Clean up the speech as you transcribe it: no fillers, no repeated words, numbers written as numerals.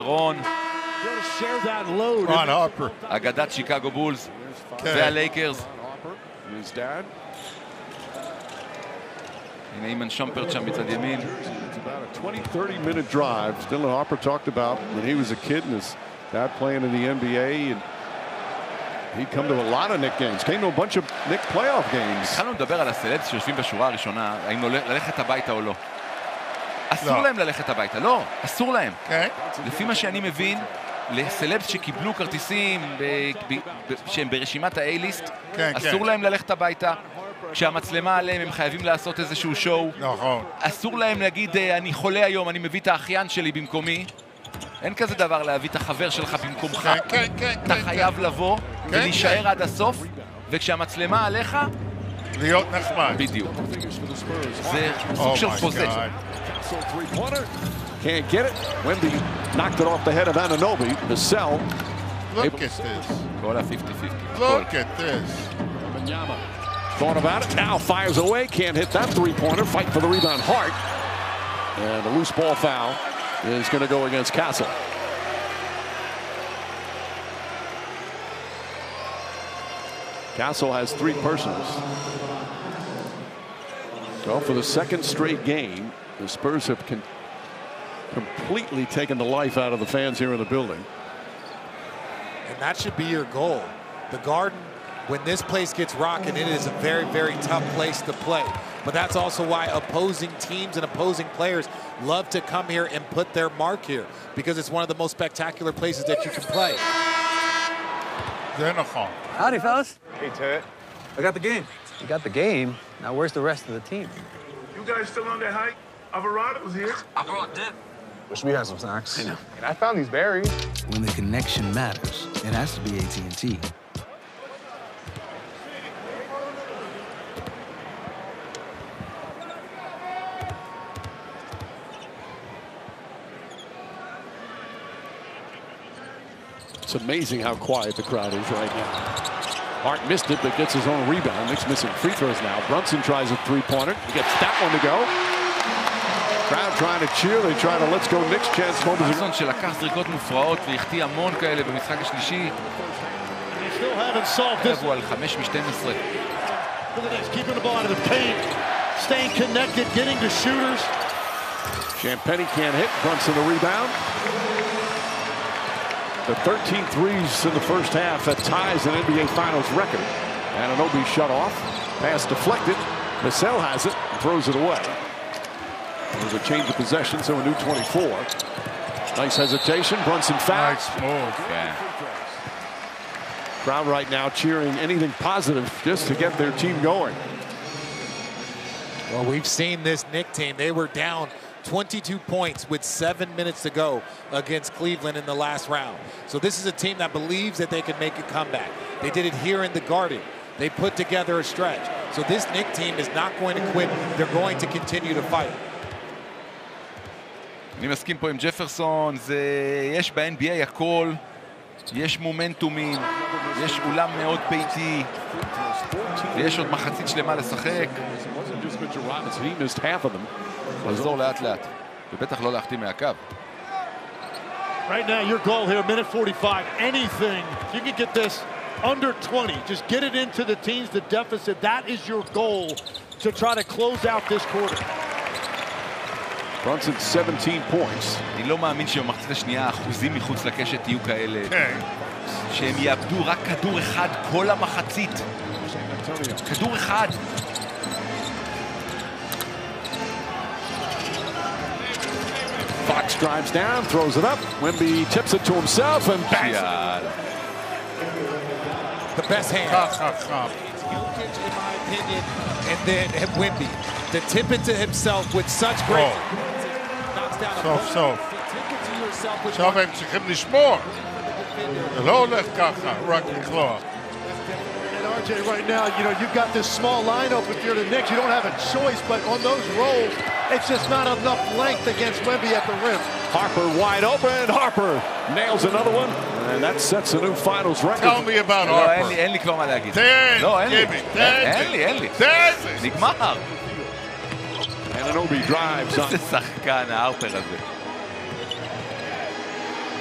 רון, Harper. אגדת שיקגו בולס והלייקרס. הנה אימן שומפרט שם מצד ימין. It's about a 20-30-minute drive. Dylan Harper talked about when he was a kid and his dad playing in the NBA, and he'd come to a lot of Knick games. Came to a bunch of Knick playoff games. התחלנו לדבר על הסלבס שיושבים בשורה הראשונה, האם ללכת הביתה או לא. אסור להם ללכת הביתה, לא, אסור להם. לפי מה שאני מבין, לסלבס שקיבלו כרטיסים שהם ברשימת ה-A-ליסט, אסור להם ללכת הביתה. כשהמצלמה עליהם הם חייבים לעשות איזשהו שואו. נכון. אסור להם להגיד, אני חולה היום, אני מביא את האחיין שלי במקומי. אין כזה דבר להביא את החבר שלך במקומך. אתה חייב לבוא ולהישאר עד הסוף, וכשהמצלמה עליך, להיות נחמד. בדיוק. זה סוג של חוזה. Can't get it. Wemby knocked it off the head of Anunoby. Vassell. Look at this. כל ה-50-50. Look at this. Thought about it. Now fires away. Can't hit that three-pointer. Fight for the rebound. Hart. And a loose ball foul is going to go against Castle. Castle has 3 personals. So for the second straight game, the Spurs have completely taken the life out of the fans here in the building. And that should be your goal. The Garden, when this place gets rocking, it is a very, very tough place to play. But that's also why opposing teams and opposing players love to come here and put their mark here, because it's one of the most spectacular places that you can play. Howdy, fellas. Hey, Ted. I got the game. You got the game? Now where's the rest of the team? You guys still on that hike? Alvarado was here. I brought dip. Wish we had some snacks. I know. And I found these berries. When the connection matters, it has to be AT&T. It's amazing how quiet the crowd is right now. Hart missed it, but gets his own rebound. Knicks missing free throws now. Brunson tries a three-pointer. He gets that one to go. Crowd trying to cheer. They try to let's go Knicks chance. ברנסון שלקח זריקות מופרעות והחטיא המון כאלה במשחק השלישי. הוא על 5 מ-12. Keeping the ball out of the paint, staying connected, getting to shooters. Champagnie can't hit. Brunson the rebound. The 13 threes in the first half that ties an NBA Finals record. Anunoby shut off. Pass deflected. Vassell has it and throws it away. There's a change of possession, so a new 24. Nice hesitation. Brunson foul. Nice move. Yeah. Crowd right now cheering anything positive just to get their team going. Well, we've seen this Knick team. They were down 22 points with 7 minutes to go against Cleveland in the last round. So this is a team that believes that they can make a comeback. They did it here in the Garden. They put together a stretch. So this Knick team is not going to quit. They're going to continue to fight. אני מסכים פה עם ג'פרסון, יש ב-NBA הכל, יש מומנטומים, יש אולם מאוד ביתי, ויש עוד מחצית שלמה לשחק. לחזור לאט לאט, ובטח לא להחטיא מהקו. Right now, your goal here, minute 45, anything, if you can get this under 20, just get it into the teams, the deficit, that is your goal to try to close out this quarter. Brunson 17 points. אני לא מאמין שבמחצית השנייה האחוזים מחוץ לקשת יהיו כאלה, שהם יאבדו רק כדור אחד כל המחצית. כדור אחד. Fox drives down, throws it up. Wemby tips it to himself and bangs it. The best hand. It's Jokic, in my opinion, and then Wemby. To tip it to himself with such grace. Knocks down a סוף. עכשיו הם צריכים לשמור. זה לא הולך ככה, רק לקלוע. And RJ, right now, you've got this small lineup if you're the Knicks. You don't have a choice, but on those rolls, it's just not enough length against Wemby at the rim. Harper wide open. Harper nails another one, and that sets a new finals record. Tell me about Harper. לא, אין לי כבר מה להגיד. תן, גימי, אין לי. נגמר. Anunoby drives on. איזה שחקן ההרפר הזה.